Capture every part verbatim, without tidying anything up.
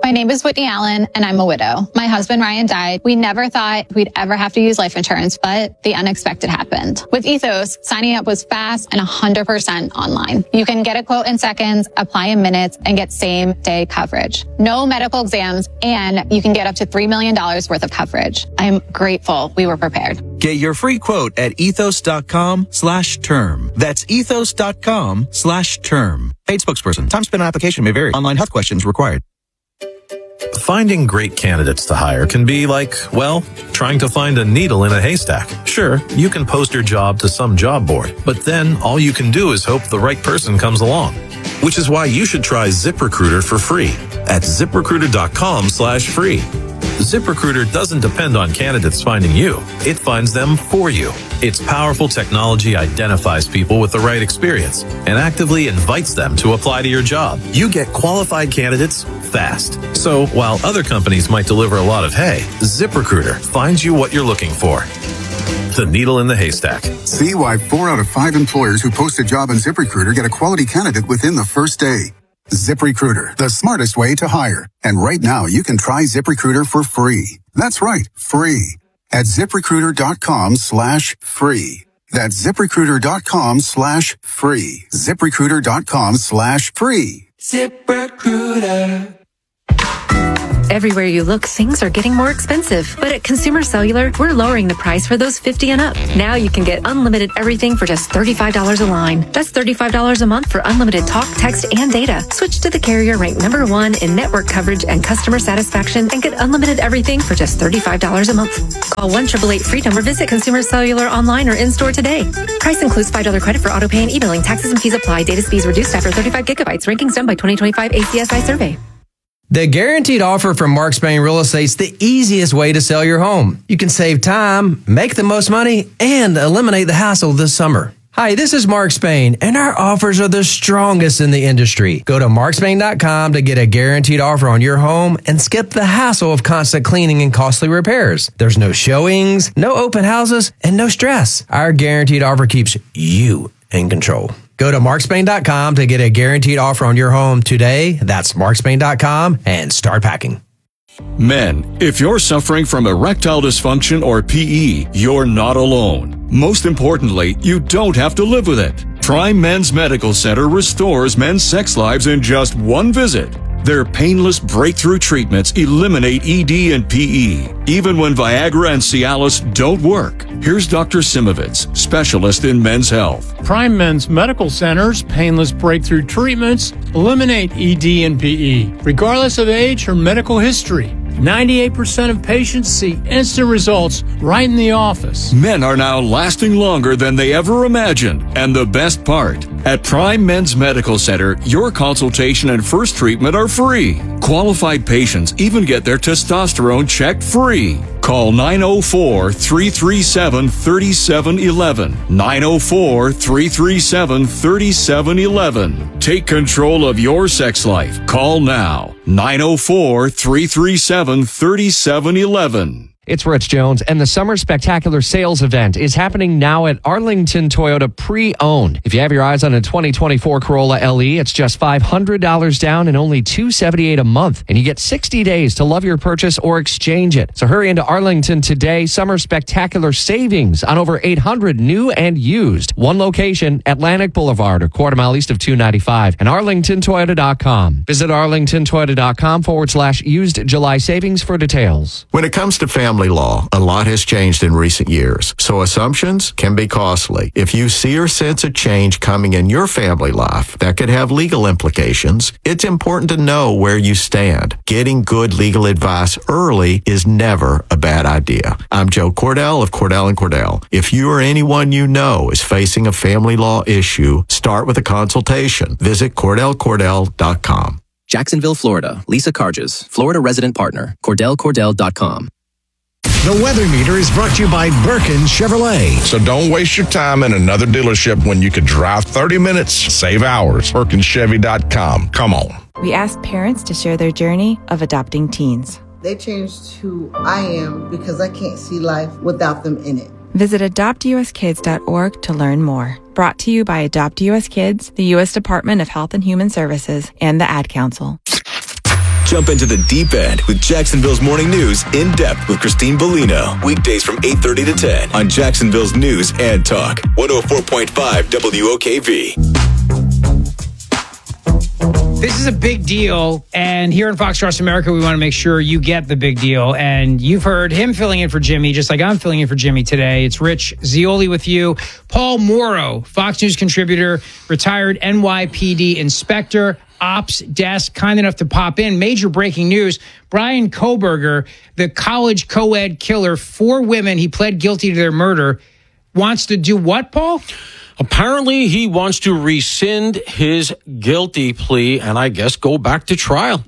My name is Whitney Allen, and I'm a widow. My husband, Ryan, died. We never thought we'd ever have to use life insurance, but the unexpected happened. With Ethos, signing up was fast and one hundred percent online. You can get a quote in seconds, apply in minutes, and get same-day coverage. No medical exams, and you can get up to three million dollars worth of coverage. I'm grateful we were prepared. Get your free quote at ethos.com slash term. That's ethos.com slash term. Paid spokesperson. Time spent on application may vary. Online health questions required. Finding great candidates to hire can be like, well, trying to find a needle in a haystack. Sure, you can post your job to some job board, but then all you can do is hope the right person comes along. Which is why you should try ZipRecruiter for free at ziprecruiter.com slash free. ZipRecruiter doesn't depend on candidates finding you. It finds them for you. Its powerful technology identifies people with the right experience and actively invites them to apply to your job. You get qualified candidates fast. So while other companies might deliver a lot of hay, ZipRecruiter finds you what you're looking for. The needle in the haystack. See why four out of five employers who post a job on ZipRecruiter get a quality candidate within the first day. ZipRecruiter, the smartest way to hire. And right now, you can try ZipRecruiter for free. That's right, free. At ZipRecruiter.com slash free. That's ZipRecruiter.com slash free. ZipRecruiter.com slash free. ZipRecruiter. Everywhere you look, things are getting more expensive. But at Consumer Cellular, we're lowering the price for those fifty and up. Now you can get unlimited everything for just thirty-five dollars a line. That's thirty-five dollars a month for unlimited talk, text, and data. Switch to the carrier ranked number one in network coverage and customer satisfaction and get unlimited everything for just thirty-five dollars a month. Call one eight eight eight FREEDOM or visit Consumer Cellular online or in-store today. Price includes five dollars credit for auto pay and e-billing. Taxes and fees apply. Data speeds reduced after thirty-five gigabytes. Rankings done by twenty twenty-five A C S I survey. The Guaranteed Offer from Mark Spain Real Estate's the easiest way to sell your home. You can save time, make the most money, and eliminate the hassle this summer. Hi, this is Mark Spain, and our offers are the strongest in the industry. Go to mark spain dot com to get a guaranteed offer on your home and skip the hassle of constant cleaning and costly repairs. There's no showings, no open houses, and no stress. Our guaranteed offer keeps you in control. Go to mark spain dot com to get a guaranteed offer on your home today. That's mark spain dot com and start packing. Men, if you're suffering from erectile dysfunction or P E, you're not alone. Most importantly, you don't have to live with it. Prime Men's Medical Center restores men's sex lives in just one visit. Their painless breakthrough treatments eliminate E D and P E, even when Viagra and Cialis don't work. Here's Doctor Simovitz, specialist in men's health. Prime Men's Medical Center's painless breakthrough treatments eliminate E D and P E, regardless of age or medical history. ninety-eight percent of patients see instant results right in the office. Men are now lasting longer than they ever imagined. And the best part, at Prime Men's Medical Center, your consultation and first treatment are free. Qualified patients even get their testosterone checked free. Call nine oh four, three three seven, three seven one one. nine oh four, three three seven, three seven one one. Take control of your sex life. Call now. nine oh four, three three seven, three seven one one. It's Rich Jones, and the Summer Spectacular Sales Event is happening now at Arlington Toyota Pre-Owned. If you have your eyes on a twenty twenty-four Corolla L E, it's just five hundred dollars down and only two hundred seventy-eight dollars a month. And you get sixty days to love your purchase or exchange it. So hurry into Arlington today. Summer Spectacular savings on over eight hundred new and used. One location, Atlantic Boulevard, a quarter mile east of two ninety-five, and arlington toyota dot com. Visit arlington toyota dot com forward slash used July savings for details. When it comes to family law, a lot has changed in recent years, so assumptions can be costly. If you see or sense a change coming in your family life that could have legal implications, it's important to know where you stand. Getting good legal advice early is never a bad idea. I'm Joe Cordell of Cordell and Cordell. If you or anyone you know is facing a family law issue, start with a consultation. Visit cordell cordell dot com. Jacksonville, Florida. Lisa Carges, Florida resident partner. cordell cordell dot com. The Weather Meter is brought to you by Birkin Chevrolet. So don't waste your time in another dealership when you could drive thirty minutes, save hours. Birkin Chevy dot com. Come on. We asked parents to share their journey of adopting teens. They changed who I am because I can't see life without them in it. Visit adopt u s kids dot org to learn more. Brought to you by Adopt U S Kids, the U S Department of Health and Human Services, and the Ad Council. Jump into the deep end with Jacksonville's Morning News in depth with Christine Bellino. Weekdays from eight thirty to ten on Jacksonville's News and Talk. one oh four point five W O K V. This is a big deal, and here in Fox Across America, we want to make sure you get the big deal. And you've heard him filling in for Jimmy, just like I'm filling in for Jimmy today. It's Rich Zeoli with you. Paul Mauro, Fox News contributor, retired N Y P D inspector, ops desk, kind enough to pop in. Major breaking news. Bryan Kohberger, the college co-ed killer, four women, he pled guilty to their murder, wants to do what, Paul? Apparently, he wants to rescind his guilty plea and I guess go back to trial.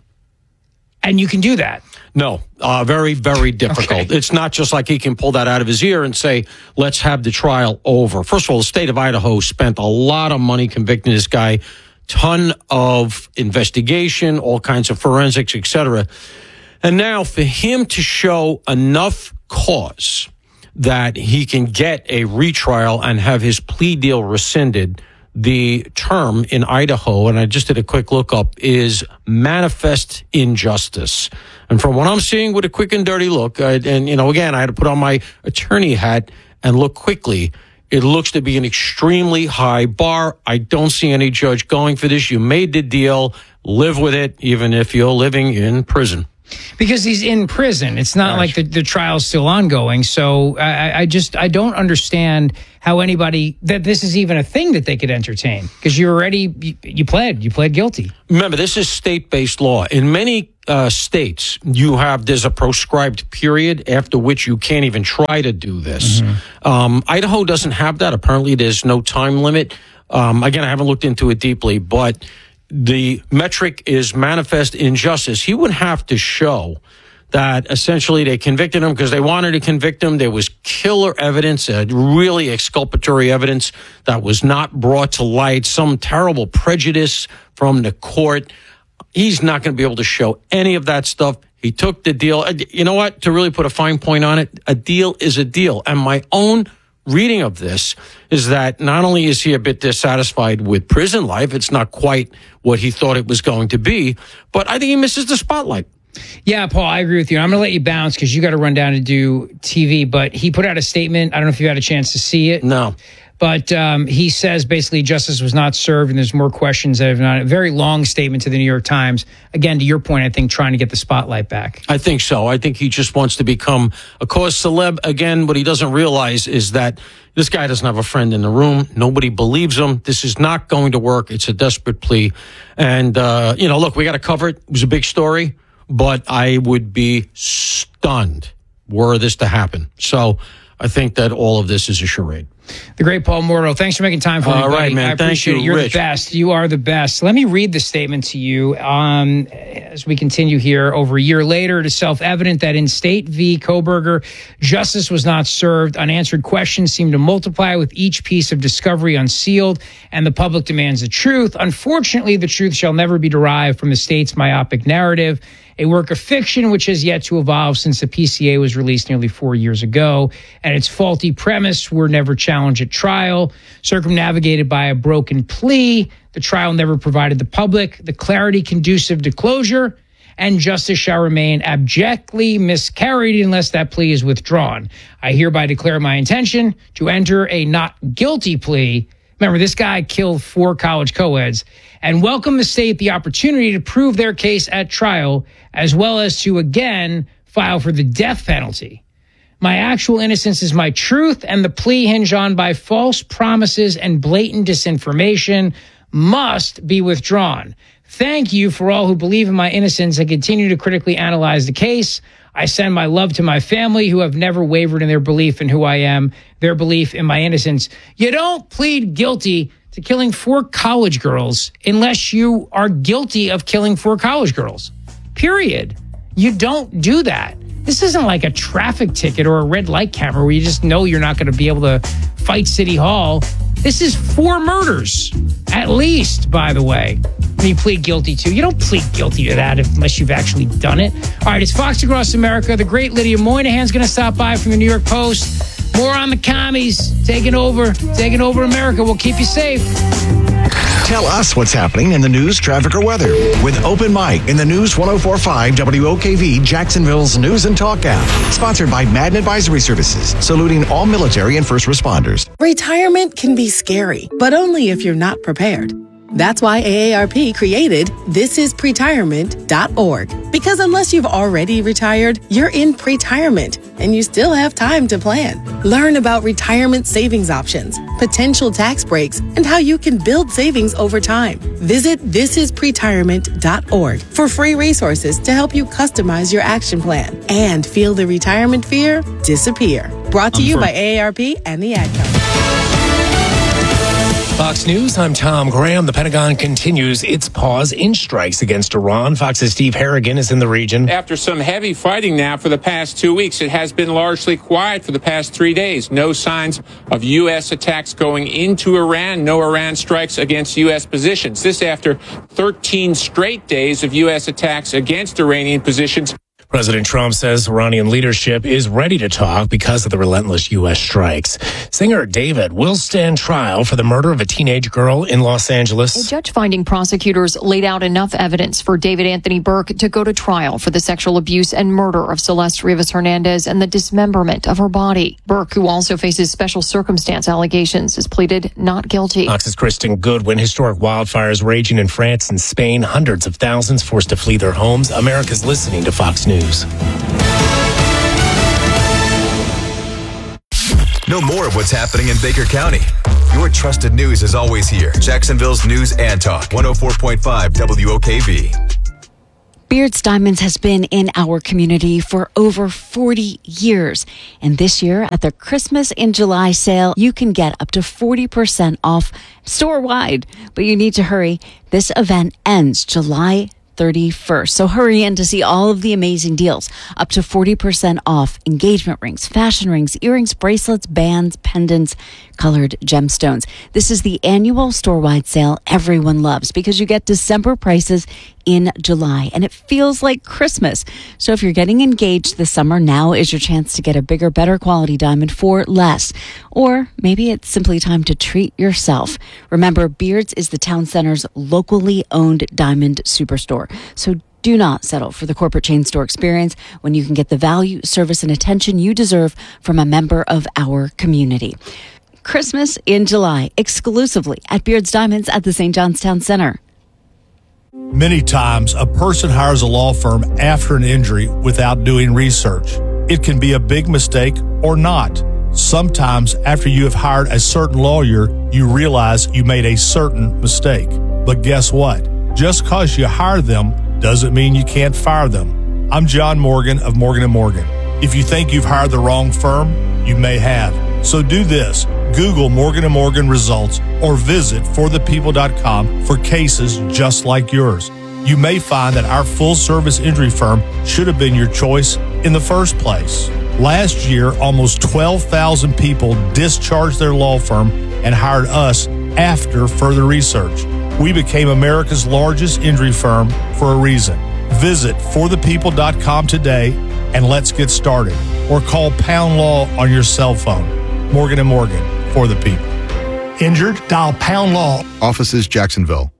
And you can do that? No, uh, very, very difficult. Okay. It's not just like he can pull that out of his ear and say, let's have the trial over. First of all, the state of Idaho spent a lot of money convicting this guy, ton of investigation, all kinds of forensics, et cetera. And now for him to show enough cause that he can get a retrial and have his plea deal rescinded, the term in Idaho, and I just did a quick look up, is manifest injustice. And from what I'm seeing with a quick and dirty look, I, and, you know, again, I had to put on my attorney hat and look quickly. It looks to be an extremely high bar. I don't see any judge going for this. You made the deal. Live with it, even if you're living in prison. Because he's in prison. It's not Gosh. like the, the trial's still ongoing. So I, I just, I don't understand how anybody, that this is even a thing that they could entertain. Because you already, you, you pled, you pled guilty. Remember, this is state-based law. In many uh, states, you have, there's a proscribed period after which you can't even try to do this. Mm-hmm. Um, Idaho doesn't have that. Apparently, there's no time limit. Um, again, I haven't looked into it deeply, but the metric is manifest injustice. He would have to show that essentially they convicted him because they wanted to convict him. There was killer evidence, uh, really exculpatory evidence that was not brought to light, some terrible prejudice from the court. He's not going to be able to show any of that stuff. He took the deal. You know what? To really put a fine point on it, a deal is a deal. And my own reading of this is that not only is he a bit dissatisfied with prison life, it's not quite what he thought it was going to be, but I think he misses the spotlight. Yeah, Paul, I agree with you. I'm going to let you bounce because you got to run down to do T V, but he put out a statement. I don't know if you had a chance to see it. No. But um, he says basically justice was not served and there's more questions that have not. A very long statement to the New York Times. Again, to your point, I think trying to get the spotlight back. I think so. I think he just wants to become a cause celeb. Again, what he doesn't realize is that this guy doesn't have a friend in the room. Nobody believes him. This is not going to work. It's a desperate plea. And, uh, you know, look, we got to cover it. It was a big story, but I would be stunned were this to happen. So I think that all of this is a charade. The great Paul Mauro. Thanks for making time for me, All right, buddy. man. I appreciate Thank you, it. You're Rich. the best. You are the best. Let me read the statement to you um, as we continue here. Over a year later, it is self-evident that in State v. Kohberger, justice was not served. Unanswered questions seem to multiply with each piece of discovery unsealed, and the public demands the truth. Unfortunately, the truth shall never be derived from the state's myopic narrative, a work of fiction which has yet to evolve since the P C A was released nearly four years ago, and its faulty premise were never challenged at trial. Circumnavigated by a broken plea, the trial never provided the public the clarity conducive to closure, and justice shall remain abjectly miscarried unless that plea is withdrawn. I hereby declare my intention to enter a not guilty plea. Remember, this guy killed four college co-eds, and welcome the state the opportunity to prove their case at trial, as well as to again file for the death penalty. My actual innocence is my truth, and the plea hinged on by false promises and blatant disinformation must be withdrawn. Thank you for all who believe in my innocence and continue to critically analyze the case. I send my love to my family who have never wavered in their belief in who I am, their belief in my innocence. You don't plead guilty to killing four college girls unless you are guilty of killing four college girls. Period. You don't do that. This isn't like a traffic ticket or a red light camera where you just know you're not going to be able to fight City Hall. This is four murders, at least, by the way. And you plead guilty to. You don't plead guilty to that if, unless you've actually done it. All right, it's Fox Across America. The great Lydia Moynihan's going to stop by from the New York Post. More on the commies taking over, taking over America. We'll keep you safe. Tell us what's happening in the news, traffic, or weather with Open Mic in the News ten forty-five W O K V, Jacksonville's News and Talk app. Sponsored by Madden Advisory Services, saluting all military and first responders. Retirement can be scary, but only if you're not prepared. That's why A A R P created this is pretirement dot org. Because unless you've already retired, you're in pretirement and you still have time to plan. Learn about retirement savings options, potential tax breaks, and how you can build savings over time. Visit this is pretirement dot org for free resources to help you customize your action plan and feel the retirement fear disappear. Brought to I'm you for- by A A R P and the Ad Council. Fox News, I'm Tom Graham. The Pentagon continues its pause in strikes against Iran. Fox's Steve Harrigan is in the region. After some heavy fighting now for the past two weeks, it has been largely quiet for the past three days. No signs of U S attacks going into Iran. No Iran strikes against U S positions. This after thirteen straight days of U S attacks against Iranian positions. President Trump says Iranian leadership is ready to talk because of the relentless U S strikes. Singer David will stand trial for the murder of a teenage girl in Los Angeles. A judge finding prosecutors laid out enough evidence for David Anthony Burke to go to trial for the sexual abuse and murder of Celeste Rivas Hernandez and the dismemberment of her body. Burke, who also faces special circumstance allegations, has pleaded not guilty. Fox's Kristen Goodwin. Historic wildfires raging in France and Spain. Hundreds of thousands forced to flee their homes. America's listening to Fox News. Know more of what's happening in Baker County. Your trusted news is always here. Jacksonville's News and Talk, one oh four point five W O K V. Beards Diamonds has been in our community for over forty years. And this year, at their Christmas in July sale, you can get up to forty percent off store-wide. But you need to hurry. This event ends July thirty-first. So hurry in to see all of the amazing deals. Up to forty percent off engagement rings, fashion rings, earrings, bracelets, bands, pendants, colored gemstones. This is the annual store-wide sale everyone loves because you get December prices in July and it feels like Christmas. So if you're getting engaged this summer, now is your chance to get a bigger, better quality diamond for less. Or maybe it's simply time to treat yourself. Remember, Beards is the town center's locally owned diamond superstore. So do not settle for the corporate chain store experience when you can get the value, service, and attention you deserve from a member of our community. Christmas in July, exclusively at Beards Diamonds at the Saint John's Town Center. Many times, a person hires a law firm after an injury without doing research. It can be a big mistake or not. Sometimes, after you have hired a certain lawyer, you realize you made a certain mistake. But guess what? Just because you hire them doesn't mean you can't fire them. I'm John Morgan of Morgan and Morgan. If you think you've hired the wrong firm, you may have. So do this. Google Morgan and Morgan results or visit for the people dot com for cases just like yours. You may find that our full-service injury firm should have been your choice in the first place. Last year, almost twelve thousand people discharged their law firm and hired us after further research. We became America's largest injury firm for a reason. Visit for the people dot com today and let's get started. Or call Pound Law on your cell phone. Morgan and Morgan, for the people. Injured? Dial Pound Law. Offices, Jacksonville.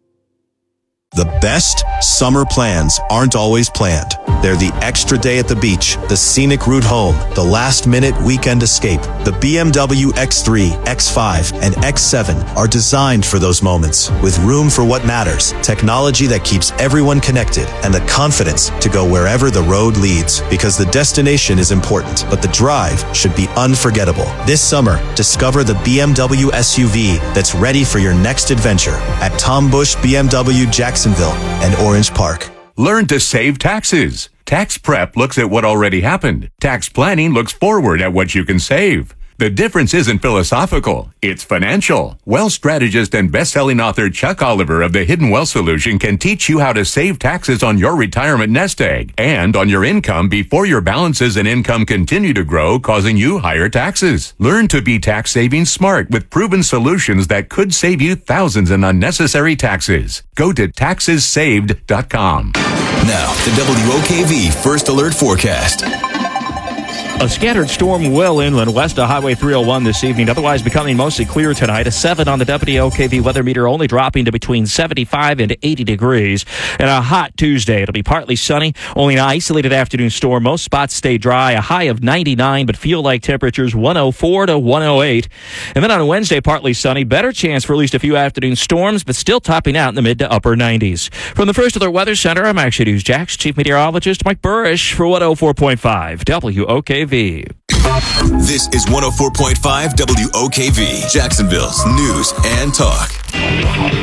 The best summer plans aren't always planned. They're the extra day at the beach, the scenic route home, the last-minute weekend escape. The B M W X three, X five, and X seven are designed for those moments, with room for what matters, technology that keeps everyone connected, and the confidence to go wherever the road leads. Because the destination is important, but the drive should be unforgettable. This summer, discover the B M W S U V that's ready for your next adventure at Tom Busch B M W Jacksonville and Orange Park. Learn to save taxes. Tax prep looks at what already happened. Tax planning looks forward at what you can save. The difference isn't philosophical, it's financial. Wealth strategist and best-selling author Chuck Oliver of The Hidden Wealth Solution can teach you how to save taxes on your retirement nest egg and on your income before your balances and income continue to grow, causing you higher taxes. Learn to be tax-saving smart with proven solutions that could save you thousands in unnecessary taxes. Go to taxes saved dot com. Now, the W O K V First Alert Forecast. A scattered storm will inland west of Highway three oh one this evening, otherwise becoming mostly clear tonight. A seven on the W O K V weather meter, only dropping to between seventy-five and eighty degrees. And a hot Tuesday. It'll be partly sunny, only an isolated afternoon storm. Most spots stay dry. A high of ninety-nine, but feel like temperatures one oh four to one oh eight. And then on Wednesday, partly sunny. Better chance for at least a few afternoon storms, but still topping out in the mid to upper nineties. From the First Alert Weather Center, I'm Action News Jax Chief Meteorologist Mike Burrish for one oh four point five W O K V. This is one oh four point five W O K V, Jacksonville's news and talk.